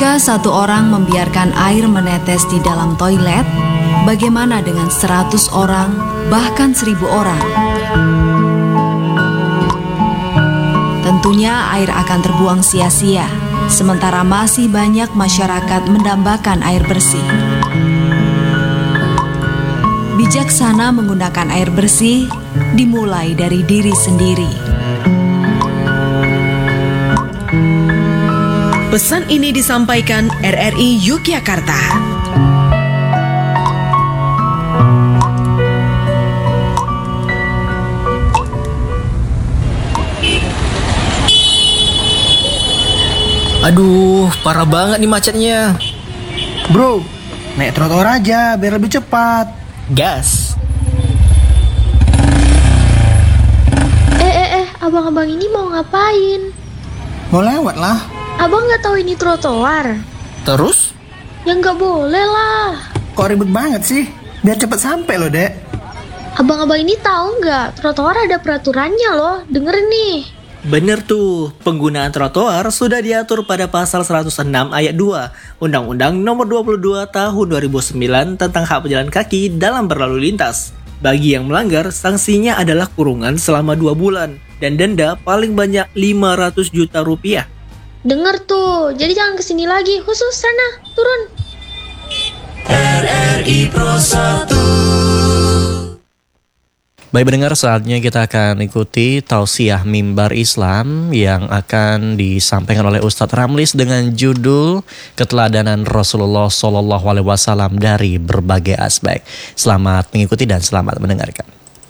Jika satu orang membiarkan air menetes di dalam toilet, bagaimana dengan 100 orang, bahkan 1000 orang? Tentunya air akan terbuang sia-sia, sementara masih banyak masyarakat mendambakan air bersih. Bijaksana menggunakan air bersih dimulai dari diri sendiri. Pesan ini disampaikan RRI Yogyakarta. Aduh, parah banget nih macetnya. Bro, naik trotoar aja biar lebih cepat. Gas. Abang-abang ini mau ngapain? Mau lewat lah. Abang nggak tahu ini trotoar? Terus? Ya nggak boleh lah. Kok ribet banget sih? Biar cepat sampai loh, Dek. Abang-abang ini tahu nggak? Trotoar ada peraturannya loh. Dengerin nih. Bener tuh, penggunaan trotoar sudah diatur pada pasal 106 ayat 2 Undang-Undang Nomor 22 Tahun 2009 tentang hak pejalan kaki dalam berlalu lintas. Bagi yang melanggar, sanksinya adalah kurungan selama 2 bulan dan denda paling banyak 500 juta rupiah. Dengar tuh, jadi jangan kesini lagi. Khusus sana, turun. RRI Pro 1. Baik pendengar, saatnya kita akan ikuti tausiah mimbar Islam yang akan disampaikan oleh Ustadz Ramlis dengan judul Keteladanan Rasulullah SAW dari berbagai aspek. Selamat mengikuti dan selamat mendengarkan.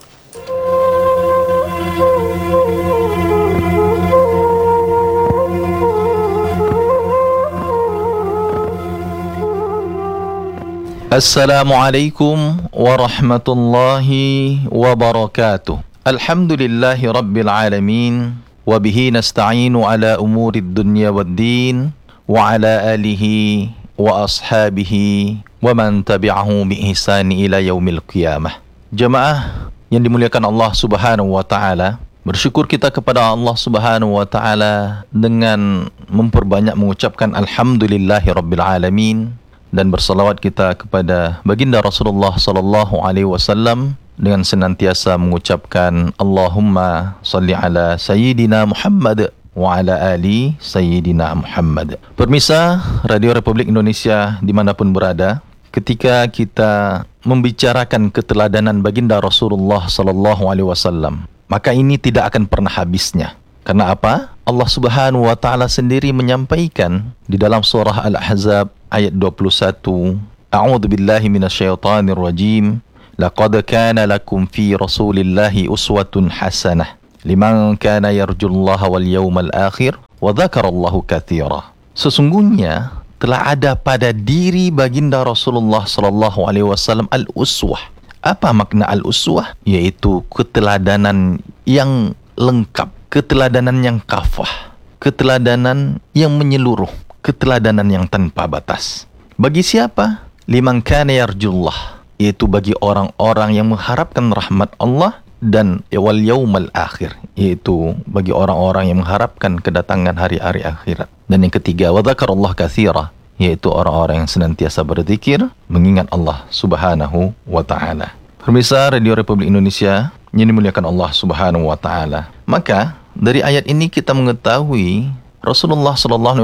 Assalamualaikum warahmatullahi wabarakatuh. Alhamdulillahi rabbil alamin. Wabihi nasta'inu ala umurid dunya waddin. Wa ala alihi wa ashabihi wa man tabi'ahu bi ihsani ila yaumil qiyamah. Jamaah yang dimuliakan Allah subhanahu wa ta'ala, bersyukur kita kepada Allah subhanahu wa ta'ala dengan memperbanyak mengucapkan Alhamdulillahi rabbil alamin, dan bersalawat kita kepada baginda Rasulullah sallallahu alaihi wasallam dengan senantiasa mengucapkan Allahumma salli ala sayyidina Muhammad wa ala ali sayyidina Muhammad. Pemirsa Radio Republik Indonesia dimanapun berada, ketika kita membicarakan keteladanan baginda Rasulullah sallallahu alaihi wasallam, maka ini tidak akan pernah habisnya. Karena apa? Allah Subhanahu wa taala sendiri menyampaikan di dalam surah Al-Ahzab ayat 21, A'udzu billahi minasyaitonir rajim. Laqad kana lakum fi Rasulillahi uswatun hasanah liman kana yarjullaha wal yawmal akhir wa dzakarallaha katsira. Sesungguhnya telah ada pada diri baginda Rasulullah sallallahu alaihi wasallam al-uswah. Apa makna al-uswah? Yaitu keteladanan yang lengkap, keteladanan yang kafah, keteladanan yang menyeluruh, keteladanan yang tanpa batas. Bagi siapa? Liman kana yarjullah, yaitu bagi orang-orang yang mengharapkan rahmat Allah, dan wal yaumal akhir, yaitu bagi orang-orang yang mengharapkan kedatangan hari-hari akhirat. Dan yang ketiga, wa dzakarallaha katsira, yaitu orang-orang yang senantiasa berzikir, mengingat Allah subhanahu wa ta'ala. Pemirsa Radio Republik Indonesia yang dimuliakan Allah subhanahu wa ta'ala, maka dari ayat ini kita mengetahui Rasulullah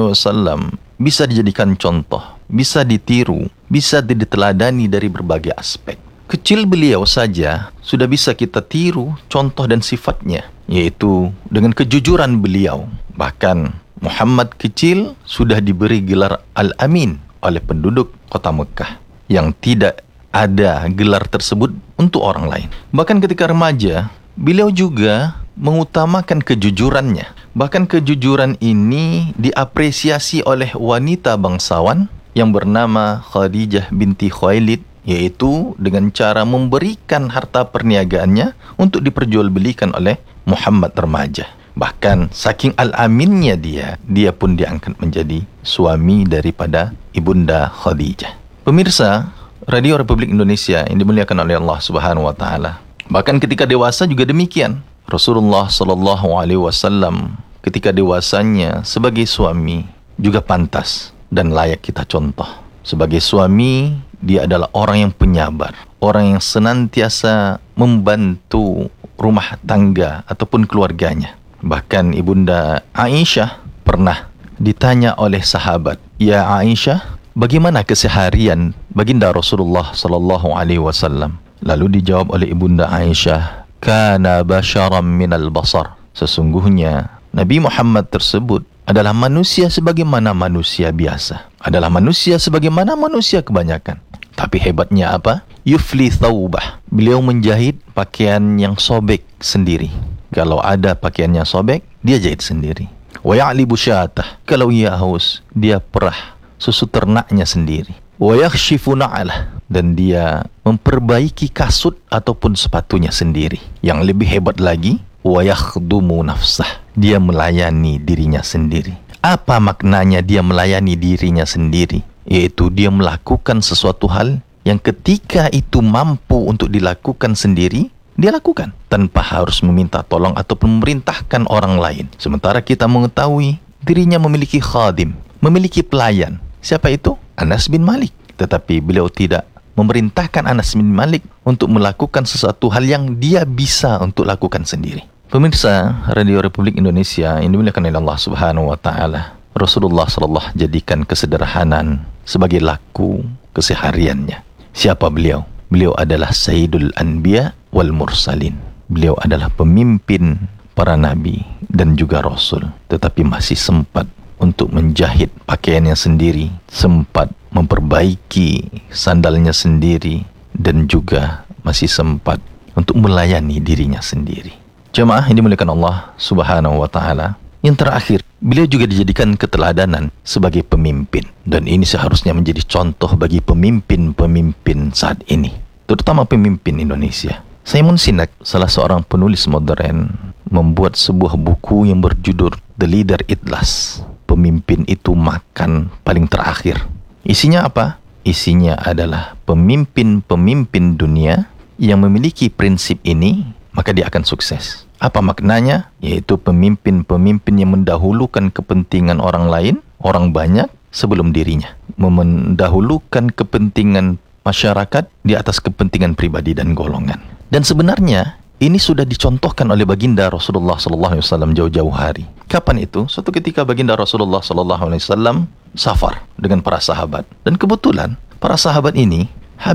SAW bisa dijadikan contoh, bisa ditiru, bisa diteladani dari berbagai aspek. Kecil beliau saja sudah bisa kita tiru contoh dan sifatnya, yaitu dengan kejujuran beliau. Bahkan Muhammad kecil sudah diberi gelar Al-Amin oleh penduduk kota Mekah, yang tidak ada gelar tersebut untuk orang lain. Bahkan ketika remaja, beliau juga mengutamakan kejujurannya. Bahkan kejujuran ini diapresiasi oleh wanita bangsawan yang bernama Khadijah binti Khuwailid, yaitu dengan cara memberikan harta perniagaannya untuk diperjualbelikan oleh Muhammad remaja. Bahkan saking al-aminnya dia pun diangkat menjadi suami daripada ibunda Khadijah. Pemirsa Radio Republik Indonesia yang dimuliakan oleh Allah Subhanahu wa taala, bahkan ketika dewasa juga demikian. Rasulullah sallallahu alaihi wasallam ketika dewasanya sebagai suami juga pantas dan layak kita contoh. Sebagai suami, dia adalah orang yang penyabar, orang yang senantiasa membantu rumah tangga ataupun keluarganya. Bahkan Ibunda Aisyah pernah ditanya oleh sahabat, "Ya Aisyah, bagaimana keseharian baginda Rasulullah sallallahu alaihi wasallam?" Lalu dijawab oleh Ibunda Aisyah, "Kana basyaram minal basar." Sesungguhnya Nabi Muhammad tersebut adalah manusia sebagaimana manusia biasa, adalah manusia sebagaimana manusia kebanyakan. Tapi hebatnya apa? Yufli thawbah. Beliau menjahit pakaian yang sobek sendiri. Kalau ada pakaian yang sobek, dia jahit sendiri. Wa ya'libu syatah. Kalau ia haus, dia perah susu ternaknya sendiri. Wa yakhshifu na'alah. Dan dia memperbaiki kasut ataupun sepatunya sendiri. Yang lebih hebat lagi, wa yakhdumu nafsah. Dia melayani dirinya sendiri. Apa maknanya dia melayani dirinya sendiri? Yaitu dia melakukan sesuatu hal yang ketika itu mampu untuk dilakukan sendiri, dia lakukan tanpa harus meminta tolong ataupun memerintahkan orang lain. Sementara kita mengetahui dirinya memiliki khadim, memiliki pelayan. Siapa itu? Anas bin Malik. Tetapi beliau tidak memerintahkan Anas bin Malik untuk melakukan sesuatu hal yang dia bisa untuk lakukan sendiri. Pemirsa Radio Republik Indonesia yang dimuliakan oleh Allah Subhanahu wa taala, Rasulullah sallallahu jadikan kesederhanaan sebagai laku kesehariannya. Siapa beliau? Beliau adalah Sayyidul Anbiya wal Mursalin. Beliau adalah pemimpin para nabi dan juga rasul, tetapi masih sempat untuk menjahit pakaiannya sendiri, sempat memperbaiki sandalnya sendiri, dan juga masih sempat untuk melayani dirinya sendiri. Jemaah yang dimuliakan Allah Subhanahu wa taala, yang terakhir, beliau juga dijadikan keteladanan sebagai pemimpin, dan ini seharusnya menjadi contoh bagi pemimpin-pemimpin saat ini, terutama pemimpin Indonesia. Simon Sinek, salah seorang penulis modern, membuat sebuah buku yang berjudul The Leader Eat Last. Pemimpin itu makan paling terakhir. Isinya apa? Isinya adalah pemimpin-pemimpin dunia yang memiliki prinsip ini, maka dia akan sukses. Apa maknanya? Yaitu pemimpin-pemimpin yang mendahulukan kepentingan orang lain, orang banyak, sebelum dirinya. Mendahulukan kepentingan masyarakat di atas kepentingan pribadi dan golongan. Dan sebenarnya ini sudah dicontohkan oleh baginda Rasulullah SAW jauh-jauh hari. Kapan itu? Suatu ketika baginda Rasulullah SAW safar dengan para sahabat. Dan kebetulan para sahabat ini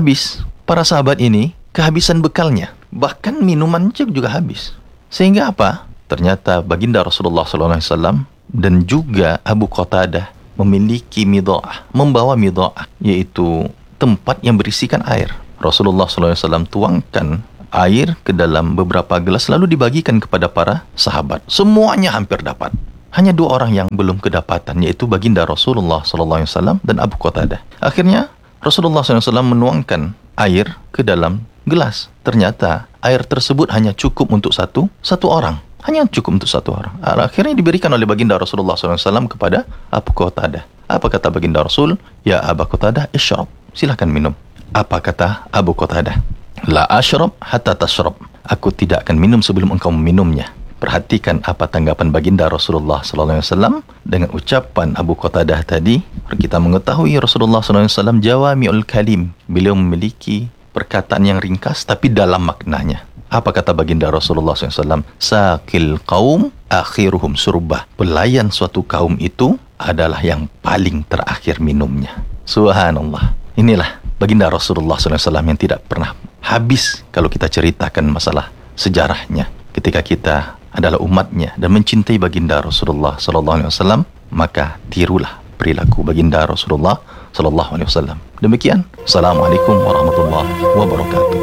kehabisan bekalnya. Bahkan minumannya juga habis. Sehingga apa? Ternyata baginda Rasulullah SAW dan juga Abu Qatadah memiliki midha'ah, membawa midha'ah, yaitu tempat yang berisikan air. Rasulullah SAW tuangkan air ke dalam beberapa gelas lalu dibagikan kepada para sahabat. Semuanya hampir dapat. Hanya 2 orang yang belum kedapatan, yaitu baginda Rasulullah SAW dan Abu Qatadah. Akhirnya Rasulullah SAW menuangkan air ke dalam gelas. Ternyata air tersebut hanya cukup untuk satu orang. Hanya cukup untuk 1 orang. Akhirnya diberikan oleh baginda Rasulullah SAW kepada Abu Qatadah. Apa kata baginda Rasul? Ya Abu Qatadah, isyrab. Silahkan minum. Apa kata Abu Qatadah? La asyrab hatta tasyrab. Aku tidak akan minum sebelum engkau meminumnya. Perhatikan apa tanggapan baginda Rasulullah SAW dengan ucapan Abu Qatadah tadi. Kita mengetahui Rasulullah SAW jawami'ul kalim. Beliau memiliki perkataan yang ringkas tapi dalam maknanya. Apa kata baginda Rasulullah SAW? Saqil qaum akhiruhum surbah. Pelayan suatu kaum itu adalah yang paling terakhir minumnya. Subhanallah. Inilah baginda Rasulullah SAW yang tidak pernah habis kalau kita ceritakan masalah sejarahnya. Ketika kita adalah umatnya dan mencintai baginda Rasulullah SAW, maka tirulah perilaku baginda Rasulullah SAW. Demikian. Assalamualaikum warahmatullahi wabarakatuh.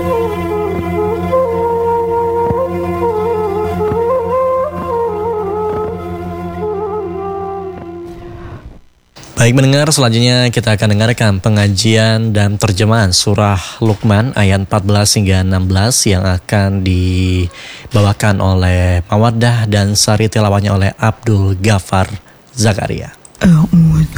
Baik mendengar, selanjutnya kita akan dengarkan pengajian dan terjemahan surah Luqman ayat 14 hingga 16 yang akan dibawakan oleh Mawaddah dan sari tilawahnya oleh Abdul Ghafar Zakaria. A'udzu